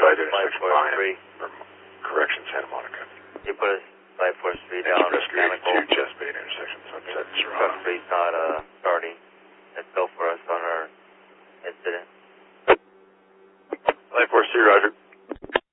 Advised intersection Pine, correction, Santa Monica. You put us 543 down Rescue mechanical. 82, Chesapeake intersection, Sunset, Truck Serrano. 3's not starting. Let's go for us on our incident. 543, Roger.